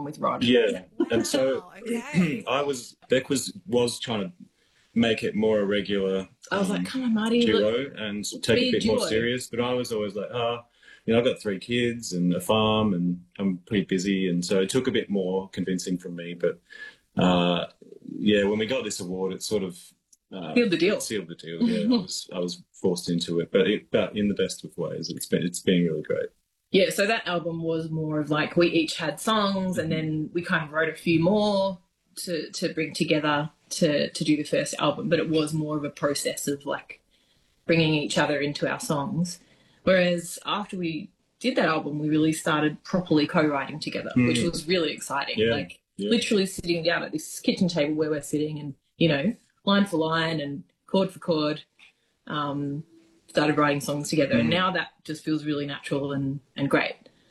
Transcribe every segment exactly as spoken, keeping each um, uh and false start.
with Rod. Yeah, and so Wow, okay. I was Beck was was trying to make it more a regular. I was um, like, come on, Marty, duo look, and take be a a bit more duo. serious. But I was always like, ah, you know, I've got three kids and a farm, and I'm pretty busy, and so it took a bit more convincing from me. But uh, yeah, when we got this award, it sort of uh, Sealed the deal. Sealed the deal. Yeah, I was I was forced into it, but it, but in the best of ways. It's been it's been really great. Yeah, so that album was more of like we each had songs, and then we kind of wrote a few more to to bring together to to do the first album. But it was more of a process of like bringing each other into our songs. Whereas after we did that album, we really started properly co-writing together, mm. which was really exciting. Yeah, like yeah. literally sitting down at this kitchen table where we're sitting, and you know, line for line and chord for chord. Um, started writing songs together, mm. and now that just feels really natural and, and great.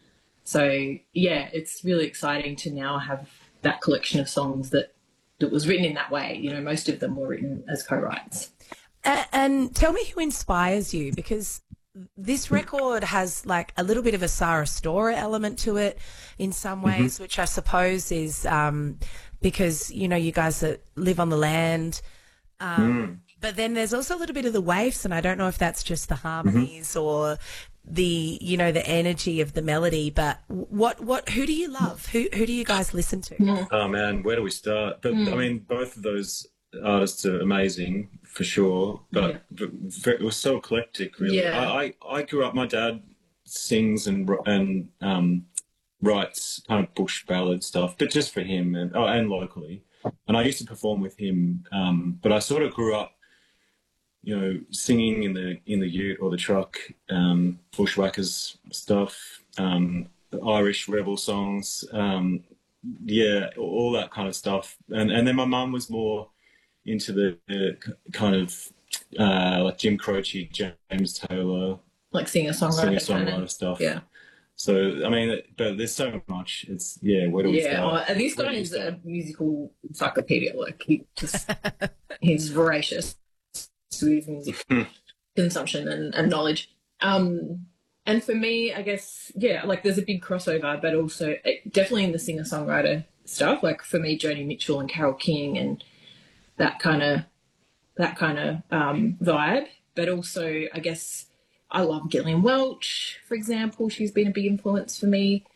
So, yeah, it's really exciting to now have that collection of songs that, that was written in that way. You know, most of them were written as co-writes. And, and tell me who inspires you, because this record has like a little bit of a Sarah Storer element to it in some ways, mm-hmm. which I suppose is um, because, you know, you guys that live on the land. Um, mm. But then there's also a little bit of the waves, and I don't know if that's just the harmonies mm-hmm. or the, you know, the energy of the melody. But what, what, who do you love? Who, who do you guys listen to? Oh man, where do we start? But mm. I mean, both of those artists are amazing for sure. But, yeah. but it was so eclectic, really. Yeah. I, I, I grew up. My dad sings and and um, writes kind of bush ballad stuff, but just for him and oh, and locally. And I used to perform with him, um, but I sort of grew up, you know, singing in the in the ute or the truck, um, bushwhackers stuff, um, Irish rebel songs, um, yeah, all that kind of stuff. And and then my mum was more into the, the kind of uh, like Jim Croce, James Taylor, like singer songwriter, singer songwriter kind of stuff. Yeah. So I mean, but there's so much. It's yeah. Where do we yeah, start? Yeah, oh, this guy is a musical encyclopedia. Like he just he's voracious with music consumption and, and knowledge. Um, and for me, I guess, yeah, like there's a big crossover, but also definitely in the singer-songwriter stuff. Like for me, Joni Mitchell and Carole King and that kind of that kind of um, vibe. But also, I guess I love Gillian Welch, for example. She's been a big influence for me.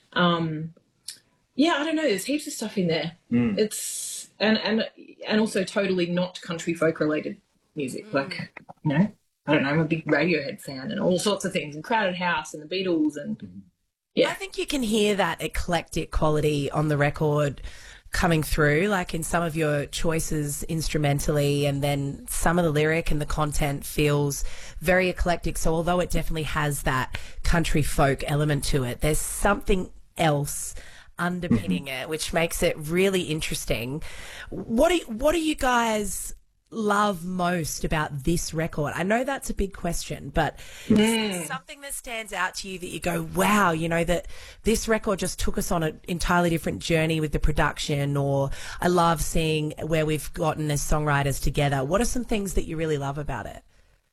Um, yeah, I don't know. There's heaps of stuff in there. Mm. It's and and and also totally not country folk related music. Mm. Like, you know, I don't know, I'm a big Radiohead fan and all sorts of things, and Crowded House and the Beatles, and yeah. I think you can hear that eclectic quality on the record coming through, like in some of your choices instrumentally, and then some of the lyric and the content feels very eclectic. So although it definitely has that country folk element to it, there's something else underpinning it, which makes it really interesting. What do, what do you guys love most about this record? I know that's a big question, but mm. is there something that stands out to you that you go, wow, you know, that this record just took us on an entirely different journey with the production, or I love seeing where we've gotten as songwriters together? What are some things that you really love about it?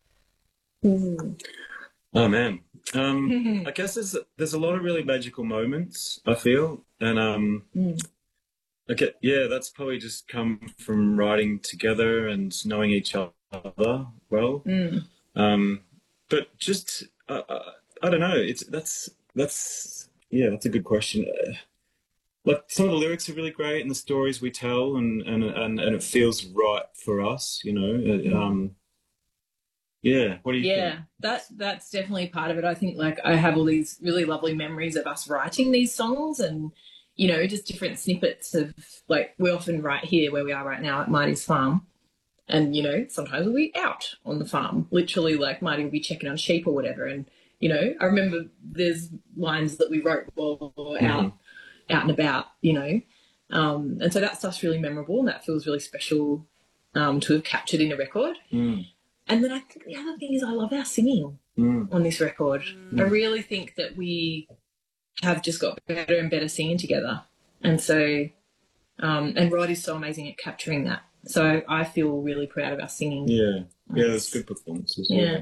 Mm. Oh man, um, I guess there's there's a lot of really magical moments, I feel, and um, mm. Okay, yeah, that's probably just come from writing together and knowing each other well. Mm. Um, but just, uh, I don't know. It's that's that's yeah, that's a good question. Uh, like some of the lyrics are really great, and the stories we tell, and and and, and it feels right for us, you know. Mm. Um, yeah, what do you yeah, think? Yeah, that that's definitely part of it. I think like I have all these really lovely memories of us writing these songs, and you know, just different snippets of, like, we often write here where we are right now at Marty's farm, and, you know, sometimes we'll be out on the farm, literally, like, Marty will be checking on sheep or whatever, and, you know, I remember there's lines that we wrote while we were mm-hmm. out, out and about, you know, um, and so that stuff's really memorable, and that feels really special um, to have captured in a record. Mm. And then I think the other thing is I love our singing mm. on this record. Mm. I really think that we have just got better and better singing together. And so, um, and Rod is so amazing at capturing that. So I feel really proud of our singing. Yeah, yeah, that's good performances. Yeah.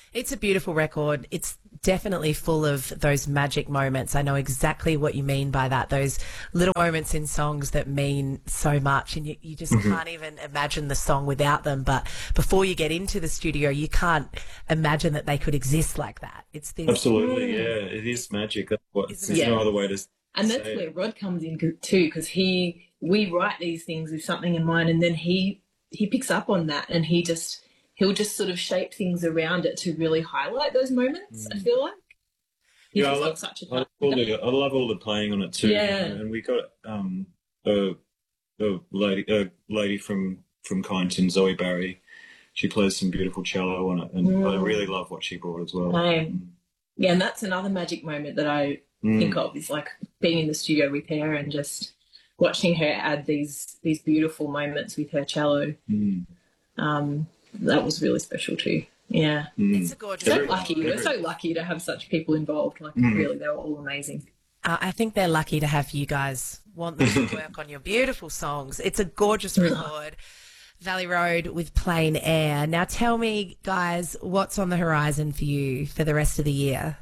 It's a beautiful record. It's definitely full of those magic moments. I know exactly what you mean by that, those little moments in songs that mean so much, and you, you just mm-hmm. can't even imagine the song without them. But before you get into the studio, you can't imagine that they could exist like that. It's this... Absolutely, yeah. It is magic. That's what, there's yeah. no other way to And that's say where it. Rod comes in too, because he, we write these things with something in mind, and then he, he picks up on that, and he just... he'll just sort of shape things around it to really highlight those moments, mm. I feel like. He's yeah, I love, such a I, love all the, I love all the playing on it too. Yeah. And we got um, a, a lady a lady from, from Kyneton, Zoe Barry. She plays some beautiful cello on it, and mm. I really love what she brought as well. Um, yeah, and that's another magic moment that I mm. think of, is like being in the studio with her and just watching her add these, these beautiful moments with her cello. Mm. Um That was really special too. Yeah. Mm. It's a gorgeous So record. lucky. We're so lucky to have such people involved. Like, mm. really, they were all amazing. Uh, I think they're lucky to have you guys want them to work on your beautiful songs. It's a gorgeous record. Valley Road with Plain Air. Now tell me, guys, what's on the horizon for you for the rest of the year?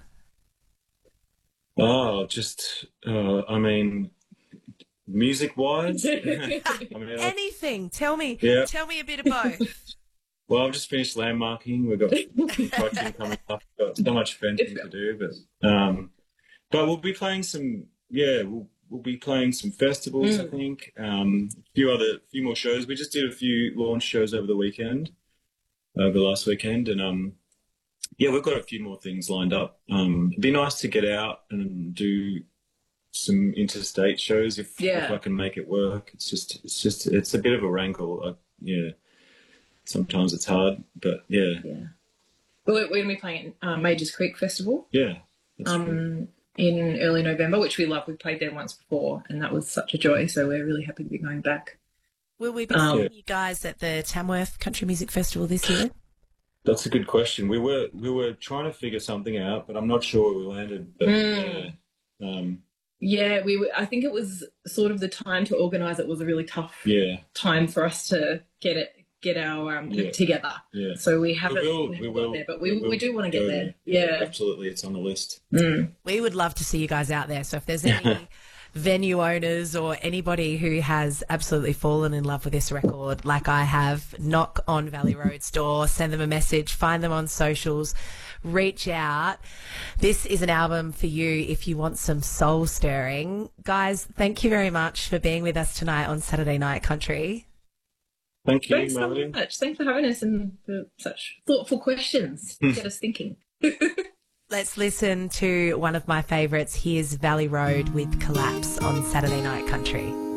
Oh, just, uh, I mean... music-wise? I mean, anything. Tell me. Yeah. Tell me a bit of both. Well, I've just finished landmarking. We've got coaching coming up. We've got so much fencing to do, but um, but we'll be playing some. Yeah, we'll we'll be playing some festivals. Mm. I think um, a few other, few more shows. We just did a few launch shows over the weekend, over the last weekend, and um, yeah, we've got a few more things lined up. Um, it'd be nice to get out and do some interstate shows if, yeah. if I can make it work. It's just, it's just, it's a bit of a rankle. I, yeah. Sometimes it's hard, but yeah. Yeah. Well, we're going to be playing at uh, Majors Creek Festival. Yeah. Um, in early November, which we love. We played there once before, and that was such a joy. So we're really happy to be going back. Will we be um, seeing you guys at the Tamworth Country Music Festival this year? That's a good question. We were we were trying to figure something out, but I'm not sure where we landed. But, mm. yeah. Um, yeah, we were, I think it was sort of the time to organise. It was a really tough yeah. time for us to get it. Get our um, yeah. together. Yeah. So we haven't, we will, we haven't we will, got there, but we, we, will we do want to get go there. there. Yeah. Absolutely. It's on the list. Mm. We would love to see you guys out there. So if there's any venue owners or anybody who has absolutely fallen in love with this record, like I have, knock on Valley Road's door, send them a message, find them on socials, reach out. This is an album for you if you want some soul stirring. Guys, thank you very much for being with us tonight on Saturday Night Country. Thank you, Thanks Melody. so much. Thanks for having us and for such thoughtful questions. Get us thinking. Let's listen to one of my favourites. Here's Valley Road with Collapse on Saturday Night Country.